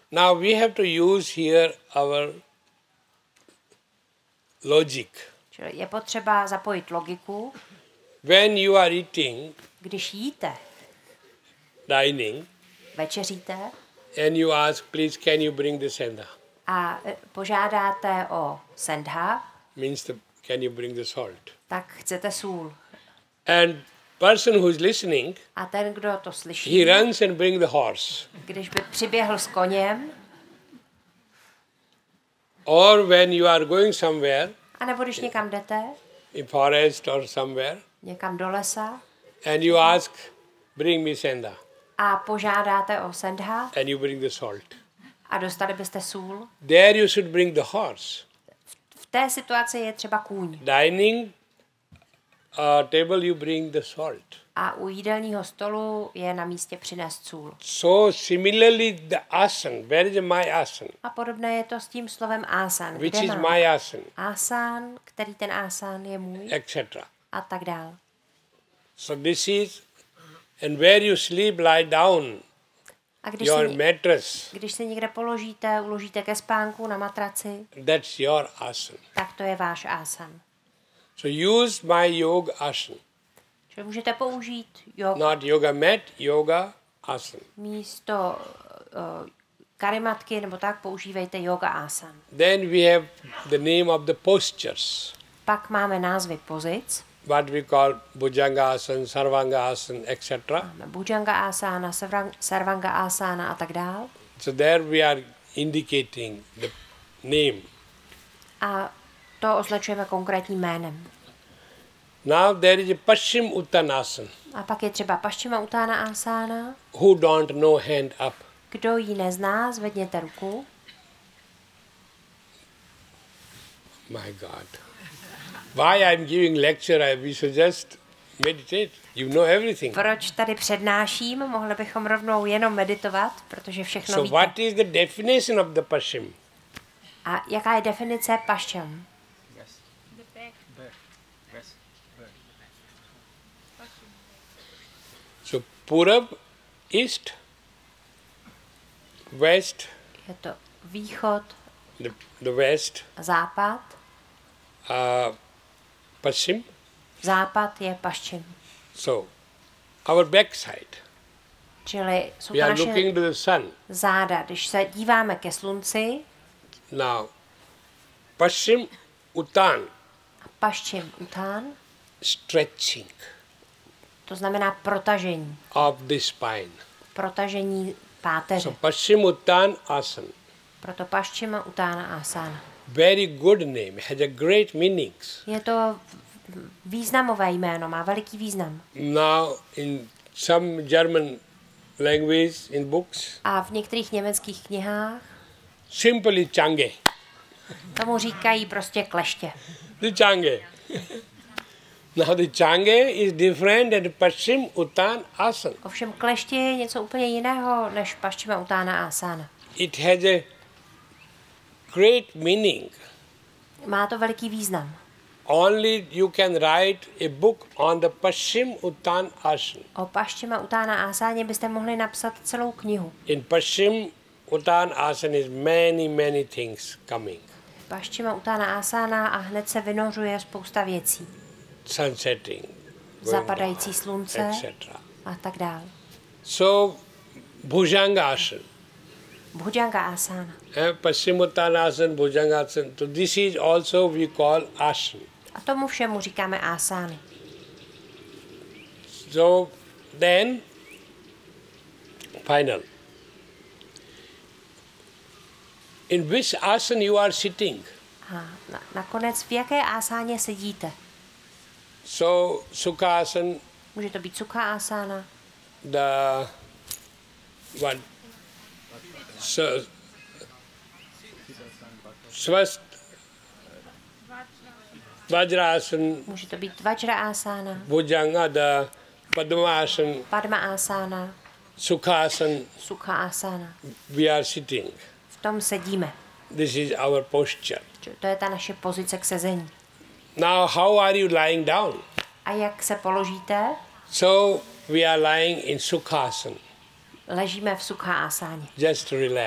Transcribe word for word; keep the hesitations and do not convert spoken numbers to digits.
Now we have to use here our logic. Čili je potřeba zapojit logiku. When you are eating, Když jíte, dining, večeříte and you ask, please, can you bring the senda? a e, požádáte o sendha, Means the, can you bring the salt? tak chcete sůl. And person who is listening, A ten, kdo to slyší, he runs and bring the horse. když by přiběhl s koněm, Or when you are going somewhere, anebo když někam jdete, in forest or somewhere, někam do lesa and you ask, bring me senda, a požádáte o sendha and you bring the salt. a dostali byste sůl, There you should bring the horse. v té situaci je třeba kůň. Dining uh, table, you bring the salt. A u jídelního stolu je na místě přinést sůl. So similarly, the asan, where is my asan? A podobné je to s tím slovem asan. Which Kde is mám my asan, asan, který ten asan je můj et cetera. a tak dál. So this is, and where you sleep, lie down, A když your se, mattress, když se někde položíte, uložíte ke spánku na matraci, that's your asan. tak to je váš asan. So use my yoga asan, Čili můžete použít jog not yoga mat, yoga asan. místo uh, karimatky, nebo tak používejte yoga asan. Then we have the name of the postures, Pak máme názvy pozic. what we call Bhujanga asan, Sarvanga asan, et cetera. Máme Bhujanga asana, Sarvang- Sarvanga asana a tak dál. So there we are indicating the name. A to označujeme konkrétním jménem. Now there is a Paschim Uttanasana. A pak je třeba Paschima Uttána asana. Who don't know, hand up. Kdo ji nezná, zvedněte ruku. My God. Why I'm giving lecture, I we should just meditate. You know everything. Proč tady přednáším? Mohli bychom rovnou jenom meditovat, protože všechno So víte. what is the definition of the Paschim? A jaká je definice Paschim? So Purab, East, West, Je to východ, the, the West, západ. uh, Paschim. Západ je Paschim. So our backside, Čili jsou we to are naše looking to the sun. záda. Když se díváme ke slunci, Now, Paschim Uttan, Paschim Után, stretching to znamená protažení. of the spine. Protažení páteře. So Paschim Uttan Asana, Proto Paschima Uttána asana. very good name, has a great meanings. Je to významové jméno, má veliký význam. Now in some German language in books, A v některých německých knihách simply Change. tomu říkají prostě kleště. The Change. Now the Change is different than Paschim Uttan Asana. Ovšem kleště je něco úplně jiného než Paschima Uttána asana. It has a great meaning. Má to veliký význam. Only you can write a book on the Paschim Uttan Asana. O Paschima Uttána asáně byste mohli napsat celou knihu. In Paschim Uttan Asana is many, many things coming. Paschima Uttána asana a hned se vynořuje spousta věcí. Sunsetting, going Zapadající down, slunce et cetera. a tak dál. So, Bhujanga Asana, Bhujanga asana. eh, Paschim Uttan Asana, Bhujanga Asana. So this is also we call Asana. A tomu všemu říkáme asány. So then, final. In which asana you are sitting? A na, nakonec v jaké asáně sedíte? So, Sukhasana, Může to být sukha asana, the what? So, Swast, Vajrasana, může to být vajra asana, Bhujanga, the Padmasana, padma asana, Sukhasana, sukha asana. we are sitting. V tom sedíme. This is our posture. To je ta naše pozice k sezení. Now, how are you lying down? A jak se položíte? So, we are lying in Sukhasana. Ležíme v sukha asáně. Just relax.